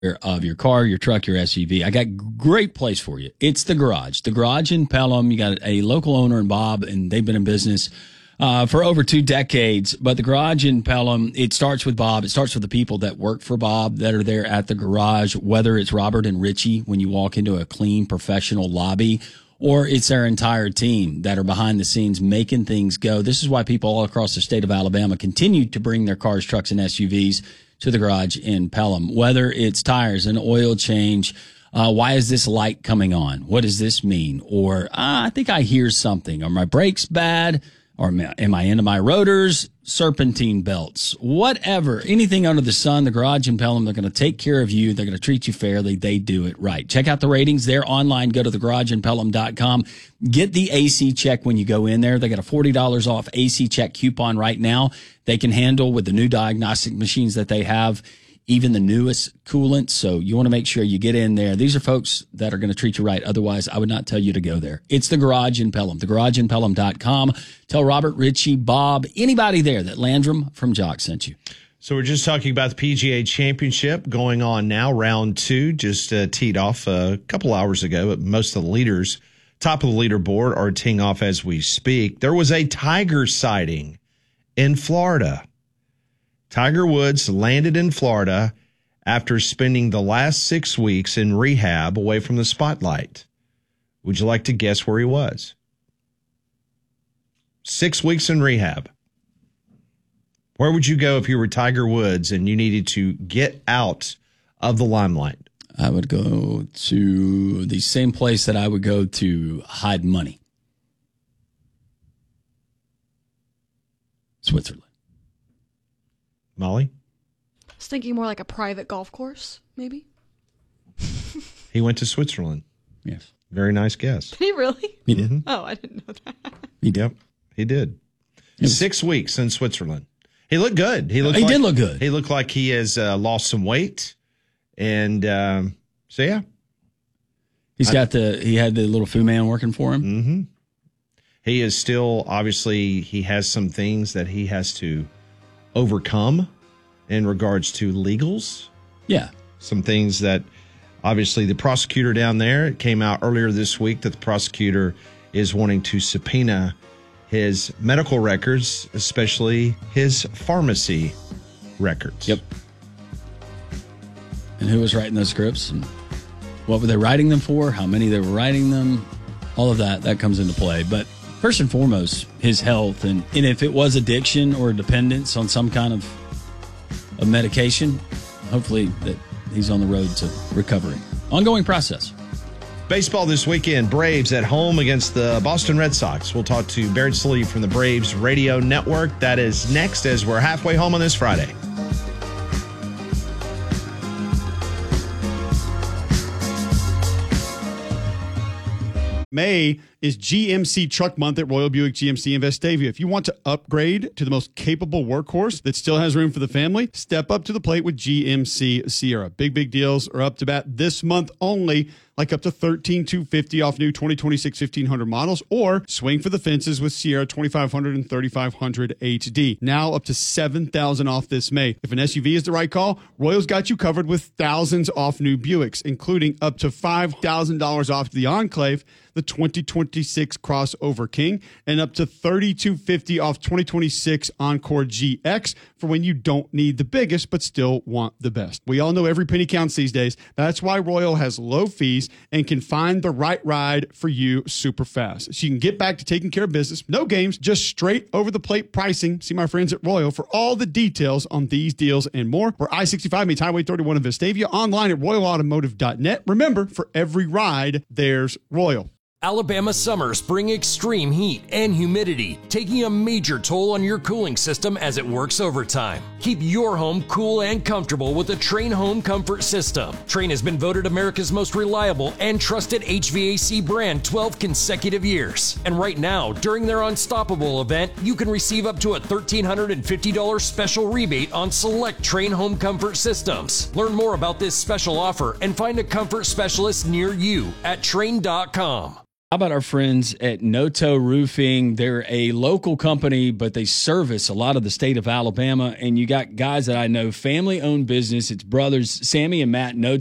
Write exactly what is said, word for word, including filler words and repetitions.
of your car, your truck, your S U V, I got a great place for you. It's the Garage. The Garage in Pelham. You got a local owner in Bob, and they've been in business uh, for over two decades. But the Garage in Pelham, it starts with Bob. It starts with the people that work for Bob that are there at the Garage, whether it's Robert and Richie when you walk into a clean, professional lobby, or it's their entire team that are behind the scenes making things go. This is why people all across the state of Alabama continue to bring their cars, trucks, and S U Vs to the Garage in Pelham, whether it's tires, an oil change. Uh, why is this light coming on? What does this mean? Or ah, I think I hear something. Are my brakes bad? Or am I into my rotors? Serpentine belts, whatever, anything under the sun, the Garage in Pelham, they're going to take care of you. They're going to treat you fairly. They do it right. Check out the ratings. They're online. Go to the garage in pelham dot com. Get the A C check when you go in there. They got a forty dollars off A C check coupon right now. They can handle with the new diagnostic machines that they have, even the newest coolant. So you want to make sure you get in there. These are folks that are going to treat you right. Otherwise, I would not tell you to go there. It's the Garage in Pelham, the garage in pelham dot com. Tell Robert, Richie, Bob, anybody there that Landrum from Jock sent you. So we're just talking about the P G A Championship going on now. Round two just uh, teed off a couple hours ago, but most of the leaders, top of the leaderboard, are teeing off as we speak. There was a tiger sighting in Florida. Tiger Woods landed in Florida after spending the last six weeks in rehab away from the spotlight. Would you like to guess where he was? Six weeks in rehab. Where would you go if you were Tiger Woods and you needed to get out of the limelight? I would go to the same place that I would go to hide money. Switzerland. Molly? I was thinking more like a private golf course, maybe. He went to Switzerland. Yes. Very nice guess. Did he really? He did. Mm-hmm. Oh, I didn't know that. He did. Yep, he did. Was, Six weeks in Switzerland. He looked good. He looked. He like, did look good. He looked like he has uh, lost some weight, and um, so yeah, he's I, got the. He had the little Fu Man working for him. Mm-hmm. He is still obviously he has some things that he has to overcome in regards to legals. Yeah, some things that obviously the prosecutor down there, it came out earlier this week that the prosecutor is wanting to subpoena his medical records, especially his pharmacy records. Yep. And who was writing those scripts and what were they writing them for, how many they were writing them, all of that, that comes into play. But first and foremost, his health. And, and if it was addiction or dependence on some kind of, of medication, hopefully that he's on the road to recovery. Ongoing process. Baseball this weekend, Braves at home against the Boston Red Sox. We'll talk to Barrett Sleeve from the Braves Radio Network. That is next as we're halfway home on this Friday. May is G M C Truck Month at Royal Buick G M C in Vestavia. If you want to upgrade to the most capable workhorse that still has room for the family, step up to the plate with G M C Sierra. Big, big deals are up to bat this month only, like up to thirteen thousand two hundred fifty dollars off new twenty twenty-six fifteen hundred models, or swing for the fences with Sierra twenty-five hundred and thirty-five hundred H D. Now up to seven thousand dollars off this May. If an S U V is the right call, Royal's got you covered with thousands off new Buicks, including up to five thousand dollars off the Enclave, the twenty twenty-six Crossover King, and up to thirty-two fifty off twenty twenty-six Encore G X for when you don't need the biggest but still want the best. We all know every penny counts these days. That's why Royal has low fees and can find the right ride for you super fast. So you can get back to taking care of business. No games, just straight over the plate pricing. See my friends at Royal for all the details on these deals and more. Where I sixty-five meets Highway thirty-one in Vestavia, online at royal automotive dot net. Remember, for every ride, there's Royal. Alabama summers bring extreme heat and humidity, taking a major toll on your cooling system as it works overtime. Keep your home cool and comfortable with the Trane Home Comfort System. Trane has been voted America's most reliable and trusted H V A C brand twelve consecutive years. And right now, during their Unstoppable event, you can receive up to a one thousand three hundred fifty dollars special rebate on select Trane Home Comfort systems. Learn more about this special offer and find a comfort specialist near you at Trane dot com. How about our friends at Noto Roofing? They're a local company, but they service a lot of the state of Alabama. And you got guys that I know, family-owned business. It's brothers, Sammy and Matt Noto.